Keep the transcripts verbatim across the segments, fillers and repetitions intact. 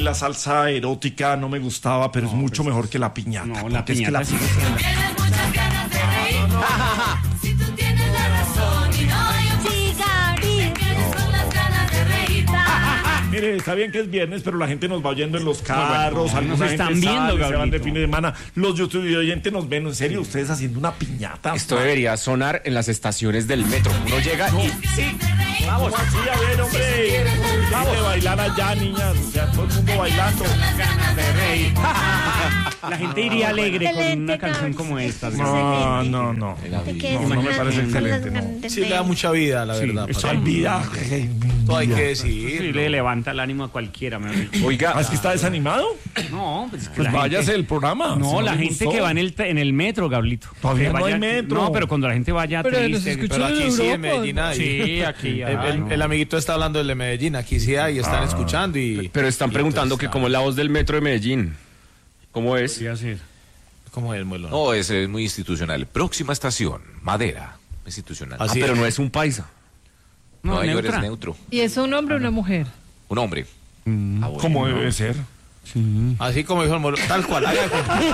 la salsa erótica no me gustaba, pero no, es mucho pues, mejor que la piñata. No, la piñata es que la... sí. Tienes muchas ganas de reír. No, no, no. Si tú tienes la razón y no hay un sí, te quedes con las ganas de reír. Mire, está bien que es viernes, pero la gente nos va oyendo en los carros, bueno, algunos nos están viendo, sale, se van de fin de semana. Los YouTube oyentes nos ven, en serio, ustedes haciendo una piñata. Esto debería sonar en las estaciones del metro. Uno llega y sí, vamos, así, a ver, hombre. Vamos a bailar allá, niñas. O sea, todo el mundo bailando. Ganas de reír. La gente iría alegre con una canción como esta. No, no, no. No, no me parece excelente, no. Sí, le da mucha vida, la verdad. Eso hay vida. Todo hay que decir. Sí, le levanta el ánimo a cualquiera. Oiga, ¿es que está desanimado? No, pues, pues váyase del programa. No, la gente que va en el en el metro, Gablito. Todavía no hay metro. No, pero cuando la gente vaya triste. Pero aquí sí, en Medellín hay. Sí, aquí hay. El, el, el amiguito está hablando del de Medellín. Aquí sí hay, están ah, escuchando y... Pero están preguntando que cómo es la voz del metro de Medellín. ¿Cómo es? ¿Cómo es, Muelón? No, ese es muy institucional. Próxima estación, Madera. Institucional. Ah, pero es. no es un paisa. No, no yo eres neutro. ¿Y es un hombre o una mujer? Un hombre. Mm, ah, bueno, ¿cómo debe ser? Sí. Así como dijo el Muelón, tal cual. Haga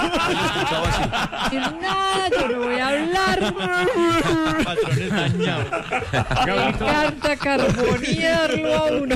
así. Nada, yo no voy a hablar. Patrones dañados. Me encanta carbonearlo a uno.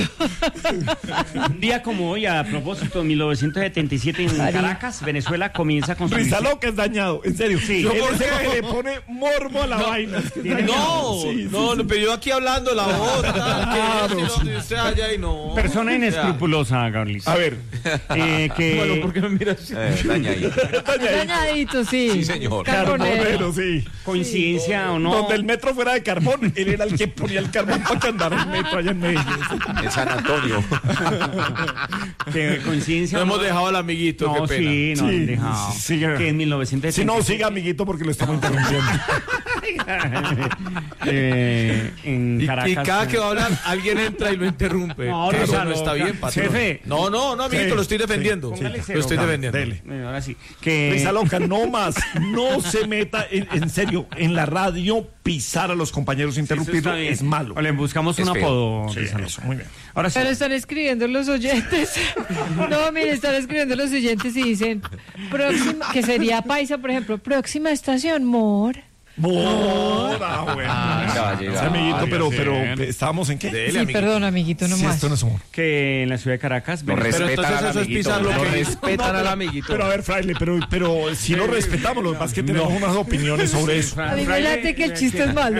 Un día como hoy, a propósito, en mil novecientos setenta y siete en Caracas, Venezuela comienza con su... Risa loca es dañado, en serio. Sí. Yo por qué le pone morbo a la no, vaina. No, sí, no, sí, sí. pero yo aquí hablando la voz. Claro, sí. Usted allá y no. Persona inescrupulosa, Gabriel. A ver. Eh, que... Bueno, ¿por qué me miras así? Eh, dañadito. Dañadito, sí. Sí, señor. Carbonero, sí. Coincidencia sí. o no. Donde el metro fuera de carbón, él era el que ponía el carbón para que andara el metro allá en Medellín. En San Antonio. Que coincidencia. No o hemos no. dejado al amiguito, No, qué pena. sí, no, sí, han dejado. Siga. Que en mil novecientos setenta y siete. Si no, siga, amiguito, porque lo estamos interrumpiendo. eh, en y, Caracas. y cada que va a hablar, alguien entra y lo interrumpe. No, que no, eso no, no está bien, patrón. Jefe. No, no, no, amiguito, Sí, lo estoy defendiendo. sí, Sí, sí. lo estoy defendiendo. Dele. Bueno, ahora sí. Que... Risa loca, no más. No se meta, en, en serio, en la radio, pisar a los compañeros, interrumpirlo, sí, es malo. O le buscamos Es un feo. apodo. Sí, Risa eso, loca. muy bien. Ahora sí. Pero están escribiendo los oyentes. No, mire, están escribiendo los oyentes y dicen, próxima, que sería paisa, por ejemplo, próxima estación, Mor. Mor, ah, bueno. Ah, ya va a llegar. Sí, amiguito, Ah, pero, ya pero, sé. ¿estábamos en qué? Dele, Sí, amiguito. perdón, amiguito, no Sí, más. esto no es humor. Que en la ciudad de Caracas. Lo Venezuela- respetan entonces al eso es amiguito. pisar lo Lo que- respetan No, al pero- amiguito. Pero a ver, Fraile, pero, pero si lo respetamos, lo que pasa es que tenemos unas opiniones sobre eso. A mí me late que el chiste es malo.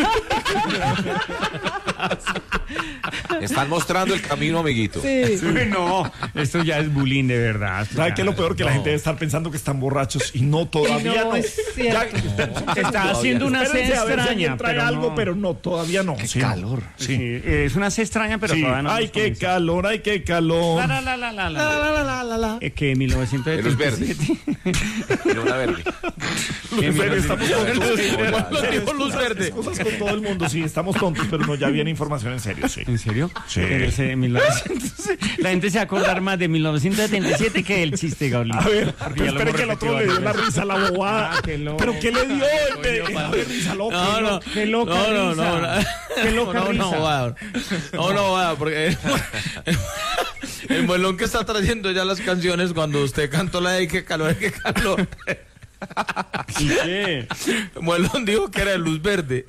Están mostrando el camino, amiguito. Sí. Sí, no, esto ya es bullying de verdad. ¿Sabe qué es lo peor? Que la gente debe estar pensando que están borrachos y no, todavía No, no. es cierto. Te está haciendo una C Espérense a ver si alguien extraña, trae pero algo, no. pero no, todavía no. Qué Sí. calor. Sí. Sí, es una C extraña, pero Sí. todavía no. Ay, hemos qué comenzado. calor, ay, qué calor. La, la, la, la, la, la. Eh, que en mil novecientos De luz setenta y verde. siete. De una verde. En serio, estamos tontos. Hola. En serio, Dijo luz excusas- verde. excusas con todo el mundo, sí, estamos tontos, pero no, ya viene información en serio, sí. ¿En serio? Sí. Pero ese de mil novecientos La gente se va a acordar más de mil novecientos setenta y siete que del chiste, Gabriel. A ver, Porque pero ya lo espere hemos que el otro repetido le dio la varias risa a la bobada. Ah, qué loco. ¿Pero qué le dio? El- A ver, risa loca. No, no. Qué loca No, no, risa. no, no. Qué loca no, risa. no, va. No, no, va, porque el, el Muelón que está trayendo ya las canciones cuando usted cantó la de qué calor, qué calor. ¿Y qué? Muelón dijo que era de luz verde.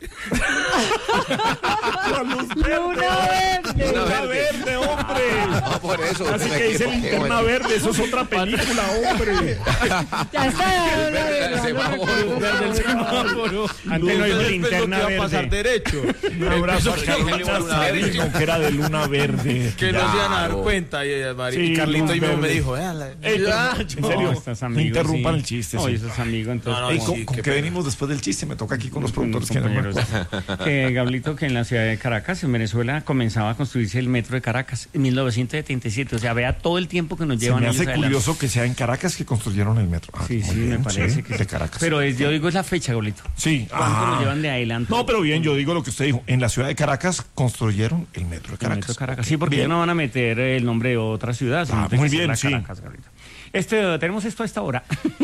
La luz verde. Luna verde. Luna verde, hombre. No, por eso. Así me que dice equivoqué, Linterna bueno. Verde, eso es otra película, hombre. Ya está. la verde del verdad, semáforo. no recuerdo. Del semáforo. Antes no dijo Después linterna lo que iba a pasar verde. derecho. Un abrazo a Empezó que Carlita Luna Verde. Sabino, que era de Luna Verde. Que no se iban a dar Claro. cuenta. Y, y, Mari- Sí, y Carlito luz y me, me verde. dijo, véala. Ey, pero, Ah, en No, serio, estás no amigo, interrumpan sí. el chiste. No, sí. eso es amigo, entonces. No, no, Ey, sí, ¿con, con qué qué pena. venimos después del chiste? Me toca aquí con los productores que no me compañeros. acuerdo. Que Gablito, que en la ciudad de Caracas, en Venezuela, comenzaba a construirse el metro de Caracas en mil novecientos setenta y siete. O sea, vea todo el tiempo que nos Se llevan me ellos hace adelante. curioso que sea en Caracas que construyeron el metro. Ah, Sí, muy sí, bien, me parece sí, que de sí. Caracas. Pero es, yo digo es la fecha, Gablito. Sí. ¿Cuánto ah. nos llevan de adelante? No, pero bien, yo digo lo que usted dijo. En la ciudad de Caracas construyeron el metro de El Caracas. metro de Caracas. Sí, porque Bien. ya no van a meter el nombre de otra ciudad. sino Ah, tiene muy que ser bien, la sí. Caracas, Gablito. Este, tenemos esto a esta hora.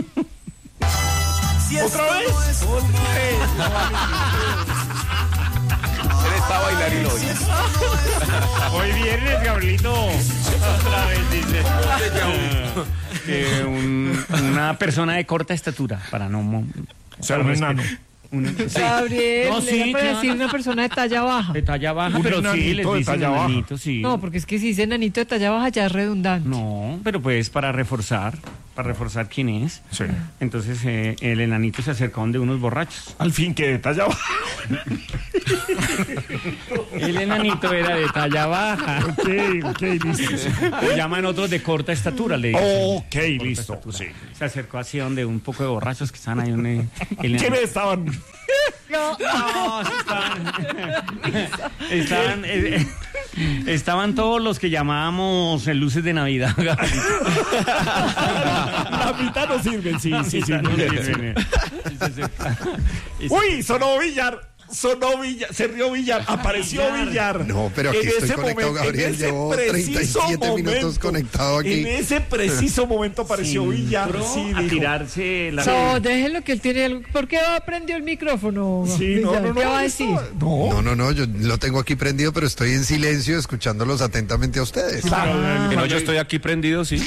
¿Otra vez? Él está bailarino hoy. Hoy viernes, Gablito. Otra vez dice. Eh, un- una persona de corta estatura, para no... mo- O sea, un enano. un- sí. Gabriel, No, le sí, era para claro. decir una persona de talla baja. De talla baja, Un pero sí, enanito les de dicen talla baja. enanito, sí. No, porque es que si dice enanito de talla baja ya es redundante. No, pero pues para reforzar, para reforzar quién es. Sí. Entonces eh, el enanito se acerca donde unos borrachos. Al fin que detalla. El enanito era de talla baja. Ok, ok, listo. Lo llaman otros de corta estatura, le dicen. Ok, listo. Sí. Se acercó así donde un poco de borrachos que estaban ahí. Un, el enanito- ¿Quiénes estaban? No, No, sí estaban. Estaban, eh, eh, estaban todos los que llamábamos eh, luces de Navidad. La mitad no sirven, sí, sí, sí. No, muy bien, sí, sí. sí, sí. Uy, sonó Villar. Sonó Villar, se rió Villar, apareció Villar. No, pero aquí En estoy ese conectado, momen- Gabriel, en ese llevo preciso treinta y siete minutos momento, conectado aquí. En ese preciso momento apareció Villar. Entró Sí, a dijo, tirarse la... no, déjenlo que él tiene algo. ¿Por qué va a prendió el micrófono? Sí, no, Villar? no, no. ¿Qué va a eso- decir? No. No, no, no, yo lo tengo aquí prendido, pero estoy en silencio escuchándolos atentamente a ustedes. Claro, Que no, yo estoy aquí prendido, sí.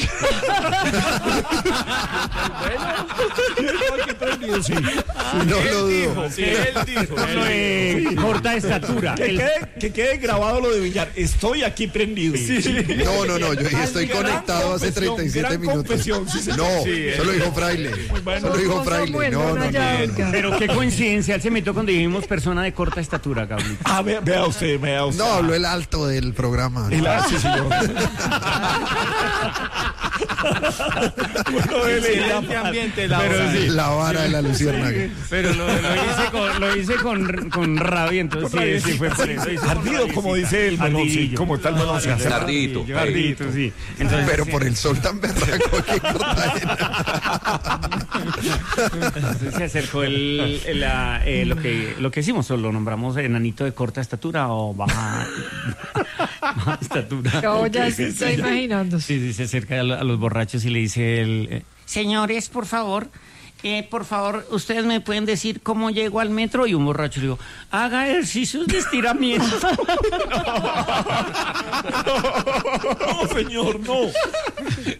sí. No lo dudo. Él dijo. Lo de corta estatura. Que El- quede, que quede grabado lo de Villar. Estoy aquí prendido. No, no, no, yo ya estoy Gran conectado hace confesión, treinta y siete gran minutos. confesión, sí, señor. No, Sí, solo dijo Fraile. Solo dijo No, Fraile. Samuel, No, no, ya, no. oiga. Pero qué coincidencia, él se metió cuando dijimos persona de corta estatura, Gabriel. Ah, vea, vea usted, vea usted. No, habló el alto del programa. El ah, sí, señor. Bueno, él le llama. Excelente ambiente, la Pero hora. sí. La vara de la luciérnaga. Pero lo, lo hice con, lo hice con, con rabia, entonces Con rabia, sí, sí, fue por eso. hice con Ardido, rabiecita. como dice el melón, sí, Ardidillo. como está el melón, sí, hace- Ardidito. Ardidito, sí. Entonces, Pero sí, por el sol tan berraco que corta. entonces se acercó el, el, la, eh, lo que lo que hicimos, lo nombramos enanito de corta estatura o baja, baja estatura. Yo ya se está imaginando. Sí, sí, se acerca a, lo- a los borrachos y le dice el... eh, señores, por favor, eh, por favor, ustedes me pueden decir cómo llego al metro. Y un borracho le dijo, haga ejercicios de estiramiento. No, señor, no.